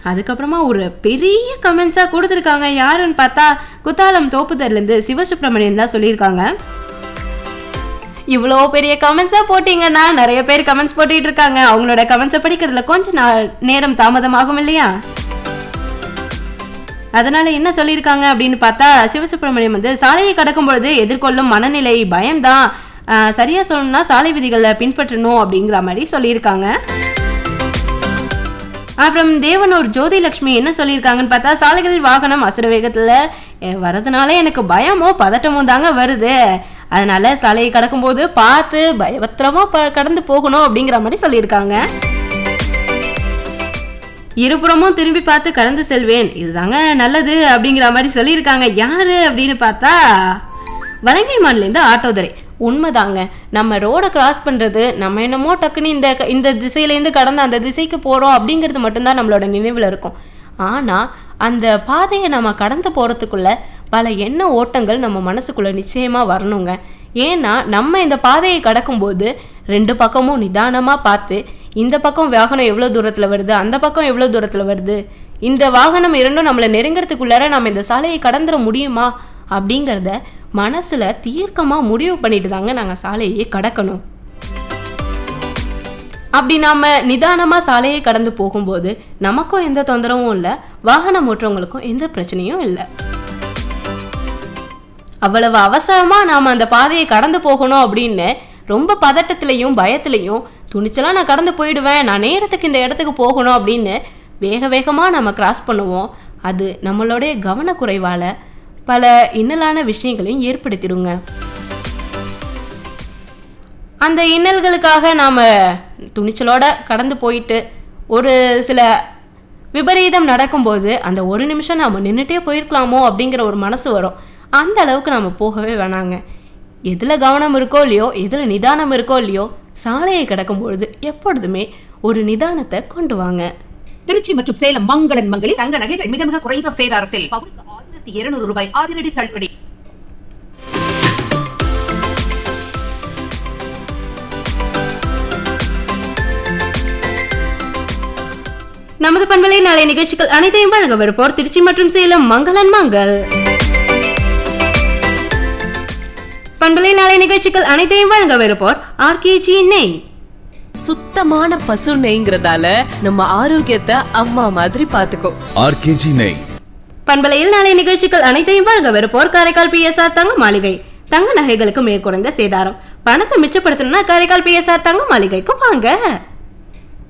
அதுக்கப்புறமா ஒரு பெரிய கமெண்ட்ஸா கொடுத்துருக்காங்க. யாருன்னு பார்த்தா குத்தாலம் தோப்புதர்லேருந்து சிவசுப்ரமணியன் தான் சொல்லியிருக்காங்க. இவ்வளோ பெரிய கமெண்ட்ஸாக போட்டிங்கன்னா நிறைய பேர் கமெண்ட்ஸ் போட்டுட்டு இருக்காங்க. அவங்களோட கமெண்ட்ஸை படிக்கிறதுல கொஞ்சம் நேரம் தாமதமாகும் இல்லையா? அதனால என்ன சொல்லியிருக்காங்க அப்படின்னு பார்த்தா சிவசுப்ரமணியம் வந்து சாலையை கடக்கும் பொழுது எதிர்கொள்ளும் மனநிலை பயம்தான், சரியா சொல்லணும்னா சாலை விதிகளை பின்பற்றணும் அப்படிங்கிற மாதிரி சொல்லியிருக்காங்க. அப்புறம் தேவனூர் ஜோதிலட்சுமி என்ன சொல்லியிருக்காங்கன்னு பார்த்தா சாலைகளில் வாகனம் அசுர வேகத்தில் வரதுனால எனக்கு பயமோ பதட்டமோ தாங்க வருது. அதனால சாலையை கடக்கும் போது பார்த்து பயபத்திரமா கடந்து போகணும் அப்படிங்கிற மாதிரி சொல்லியிருக்காங்க. இருபுறமும் திரும்பி பார்த்து கடந்து செல்வேன், இதுதாங்க நல்லது அப்படிங்கிற மாதிரி சொல்லியிருக்காங்க. யாரு அப்படின்னு பார்த்தா வலங்கைமான்லேருந்து ஆட்டோதுரை. உண்மைதாங்க, நம்ம ரோடை கிராஸ் பண்ணுறது நம்ம என்னமோ டக்குன்னு இந்த திசையிலேருந்து கடந்து அந்த திசைக்கு போகிறோம் அப்படிங்கிறது மட்டும்தான் நம்மளோட நினைவில் இருக்கும். ஆனால் அந்த பாதையை நம்ம கடந்து போகிறதுக்குள்ள பல எண்ண ஓட்டங்கள் நம்ம மனசுக்குள்ளே நிச்சயமாக வரணுங்க. ஏன்னா நம்ம இந்த பாதையை கடக்கும்போது ரெண்டு பக்கமும் நிதானமாக பார்த்து இந்த பக்கம் வாகனம் எவ்வளோ தூரத்தில் வருது, அந்த பக்கம் எவ்வளோ தூரத்தில் வருது, இந்த வாகனம் இரண்டும் நம்மளை நெருங்கிறதுக்குள்ளார நம்ம இந்த சாலையை கடந்துட முடியுமா அப்படிங்கிறத மனசில் தீர்க்கமாக முடிவு பண்ணிட்டு தாங்க நாங்கள் சாலையை கடக்கணும். அப்படி நாம் நிதானமாக சாலையை கடந்து போகும்போது நமக்கும் எந்த தொந்தரவும் இல்லை, வாகனம் ஓட்டுறவங்களுக்கும் எந்த பிரச்சனையும் இல்லை. அவ்வளவு அவசரமாக நாம் அந்த பாதையை கடந்து போகணும் அப்படின்னு ரொம்ப பதட்டத்திலையும் பயத்திலையும் துணிச்சலாக நான் கடந்து போயிடுவேன், நான் நேரத்துக்கு இந்த இடத்துக்கு போகணும் அப்படின்னு வேக வேகமாக நம்ம கிராஸ் பண்ணுவோம். அது நம்மளுடைய கவனக்குறைவால் பல இன்னலான விஷயங்களையும் ஏற்படுத்திடுங்க. அந்த இன்னல்களுக்காக நாம் துணிச்சலோட கடந்து போயிட்டு ஒரு சில விபரீதம் நடக்கும்போது அந்த ஒரு நிமிஷம் நாம் நின்றுட்டே போயிருக்கலாமோ அப்படிங்கிற ஒரு மனசு வரும். அந்த அளவுக்கு நாம் போகவே வேணாங்க. எதில் கவனம் இருக்கோ இல்லையோ, எதில் நிதானம் இருக்கோ இல்லையோ, சாலையை கடக்கும்பொழுது எப்பொழுதுமே ஒரு நிதானத்தை கொண்டு வாங்க. திருச்சி மற்றும் சேலம் மங்களன் மங்களில் தங்க நகைகள் மிக மிக குறைந்த சேதாரத்தில் 1200 ரூபாய் அதிரடி தள்ளுபடி. நமது பண்பலை நாளை நிகழ்ச்சிகள் அனைத்தையும் வழங்க வருவோர் திருச்சி மற்றும் சேலம் மங்களன் மங்கள். பண்பலை நாளை நிகழ்ச்சிகள் அனைத்தையும் வழங்க வருவோர் ஆர்கேஜி நெய். சுத்தமான பசு நெய்ங்கிறதால நம்ம ஆரோக்கியத்தை அம்மா மாதிரி பாத்துக்கோ. ஆர்கேஜி நெய். பண்பலையில் நாளை நிகழ்ச்சிகள் அனைத்தையும் வழங்க வருவோர் காரைக்கால் பிஎஸ்ஆர் தங்க மாளிகை. தங்க நகைகளுக்கு மிக குறைந்த சேதாரம். பணத்தை மிச்சப்படுத்தணும்னா காரைக்கால் பிஎஸ்ஆர் தங்க மாளிகைக்கு வாங்க.